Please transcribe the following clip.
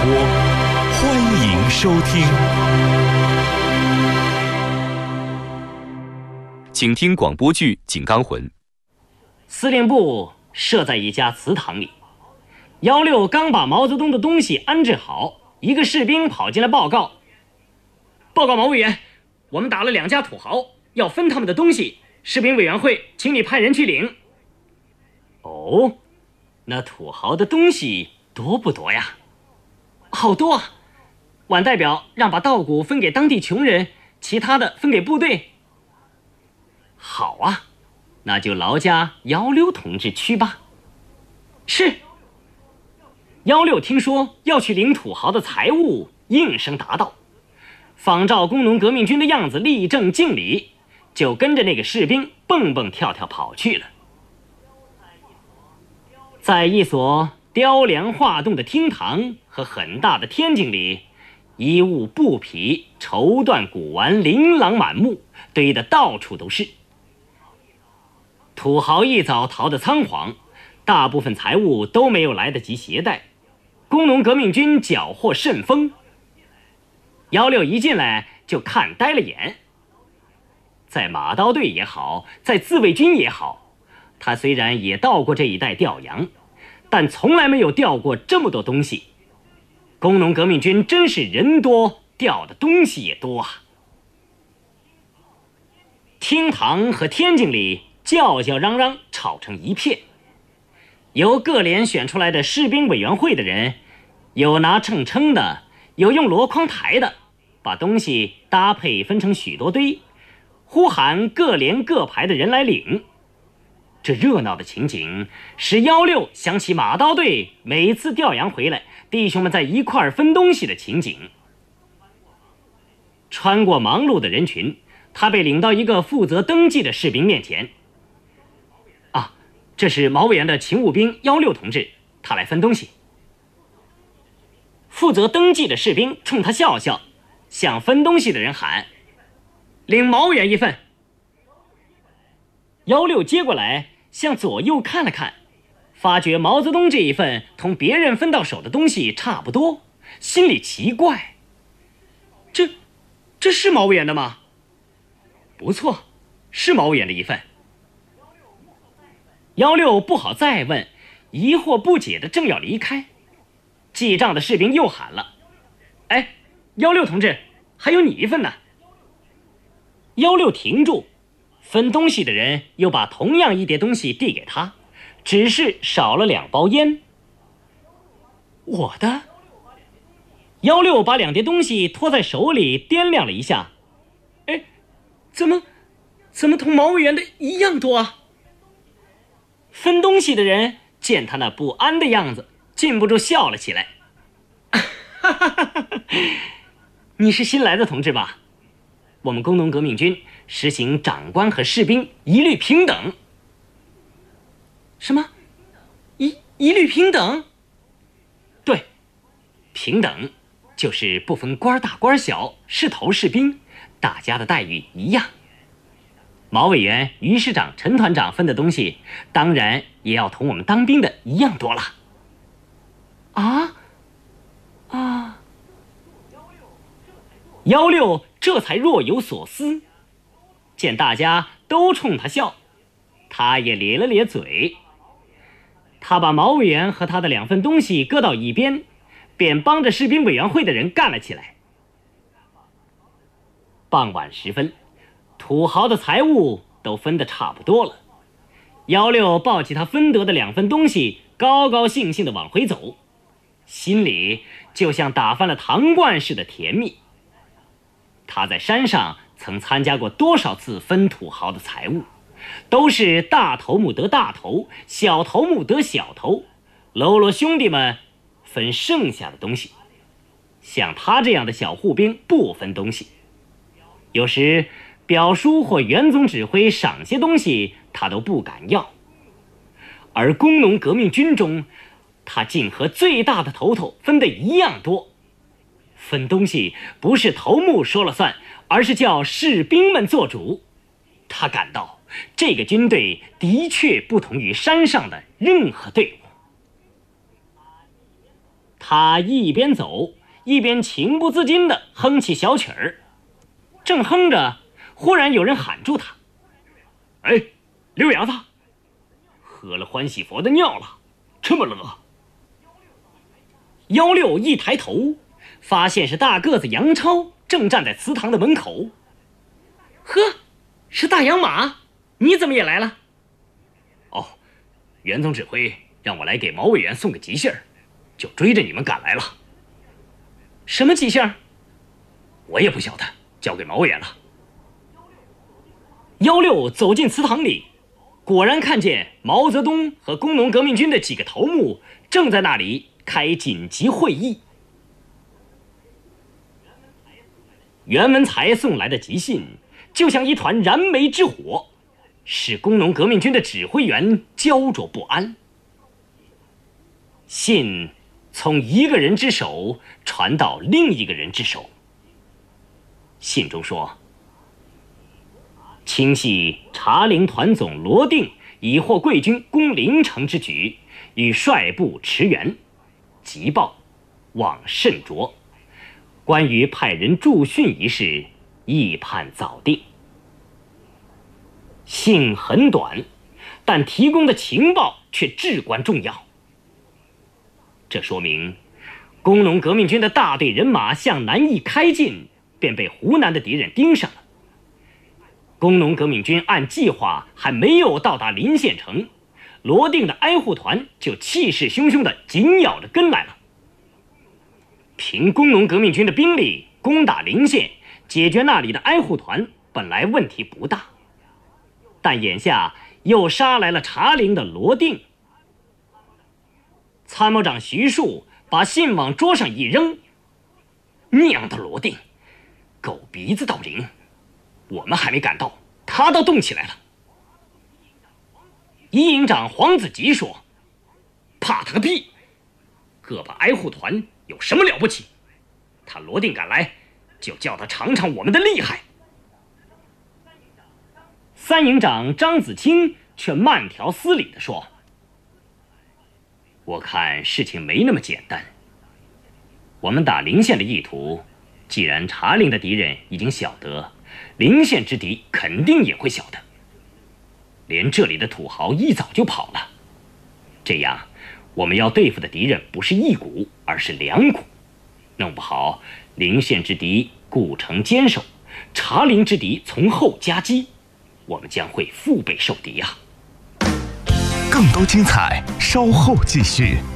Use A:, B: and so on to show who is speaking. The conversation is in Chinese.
A: 播，欢迎收听。请听广播剧《井冈魂》。
B: 司令部设在一家祠堂里，16刚把毛泽东的东西安置好，一个士兵跑进来报告毛委员，我们打了2家土豪，要分他们的东西，士兵委员会请你派人去领。哦，那土豪的东西多不多呀？好多啊！宛代表让把稻谷分给当地穷人，其他的分给部队。好啊，那就劳驾16同志去吧。是。16听说要去领土豪的财物，应声答道，仿照工农革命军的样子立正敬礼，就跟着那个士兵蹦蹦跳跳跑去了。在一所雕梁画栋的厅堂和很大的天井里，衣物布匹、绸缎古玩琳琅满目，堆得到处都是。土豪一早逃得仓皇，大部分财物都没有来得及携带，工农革命军缴获甚丰。16一进来就看呆了眼。在马刀队也好，在自卫军也好，他虽然也到过这一带调洋，但从来没有调过这么多东西。工农革命军真是人多，调的东西也多啊！厅堂和天井里叫叫嚷嚷，吵成一片。由各连选出来的士兵委员会的人，有拿秤称的，有用箩筐抬的，把东西搭配分成许多堆，呼喊各连各排的人来领。这热闹的情景使16想起马刀队每次调洋回来，弟兄们在一块分东西的情景。穿过忙碌的人群，他被领到一个负责登记的士兵面前。这是毛委员的勤务兵16同志，他来分东西。负责登记的士兵冲他笑笑，向分东西的人喊：“领毛委员一份。”16接过来，向左右看了看，发觉毛泽东这一份同别人分到手的东西差不多，心里奇怪：这是毛委员的吗？不错，是毛委员的一份。16不好再问，疑惑不解的正要离开，记账的士兵又喊了：“哎，16同志，还有你一份呢。”16停住，分东西的人又把同样一叠东西递给他，只是少了2包烟。我的？16把2叠东西托在手里掂量了一下，哎，怎么同毛委员的一样多啊？分东西的人见他那不安的样子，禁不住笑了起来。你是新来的同志吧？我们工农革命军实行长官和士兵一律平等。什么？一律平等？对，平等就是不分官大官小，是头是兵，大家的待遇一样。毛委员、于师长、陈团长分的东西，当然也要同我们当兵的一样多了。16这才若有所思，见大家都冲他笑，他也咧了咧嘴。他把毛委员和他的2份东西搁到一边，便帮着士兵委员会的人干了起来。傍晚时分，土豪的财物都分得差不多了。16抱起他分得的2份东西，高高兴兴地往回走，心里就像打翻了糖罐似的甜蜜。他在山上曾参加过多少次分土豪的财物，都是大头目得大头，小头目得小头，喽啰兄弟们分剩下的东西。像他这样的小户兵不分东西，有时表叔或袁总指挥赏些东西，他都不敢要。而工农革命军中，他竟和最大的头头分得一样多。分东西不是头目说了算，而是叫士兵们做主。他感到这个军队的确不同于山上的任何队伍。 他一边走一边情不自禁地哼起小曲儿。正哼着，忽然有人喊住他：“哎，溜牙子，喝了欢喜佛的尿了，这么冷啊！”幺六一抬头，发现是大个子杨超正站在祠堂的门口。呵，是大洋马，你怎么也来了？哦，袁总指挥让我来给毛委员送个急信儿，就追着你们赶来了。什么急信儿？我也不晓得，交给毛委员了。幺六走进祠堂里，果然看见毛泽东和工农革命军的几个头目正在那里开紧急会议。袁文才送来的急信就像一团燃眉之火，使工农革命军的指挥员焦灼不安。信从一个人之手传到另一个人之手。信中说，清系察陵团总罗定已获贵军攻临城之举，与率部驰援，急报望慎着。关于派人驻训一事，亦盼早定。信很短，但提供的情报却至关重要。这说明工农革命军的大队人马向南一开进，便被湖南的敌人盯上了。工农革命军按计划还没有到达临县城，罗定的挨护团就气势汹汹地紧咬着跟来了。凭工农革命军的兵力攻打临县，解决那里的挨护团本来问题不大，但眼下又杀来了察陵的罗定。参谋长徐庶把信往桌上一扔：“娘的罗定，狗鼻子倒灵！我们还没赶到，他倒动起来了。”一营长黄子吉说：“怕他个屁！个把挨护团有什么了不起？他罗定赶来，就叫他尝尝我们的厉害。”三营长张子清却慢条斯理地说：“我看事情没那么简单。我们打临县的意图，既然察陵的敌人已经晓得，临县之敌肯定也会晓得。连这里的土豪一早就跑了，这样我们要对付的敌人不是一股，而是两股。弄不好，临县之敌固城坚守，察陵之敌从后夹击，我们将会腹背受敌啊！”
C: 更多精彩，稍后继续。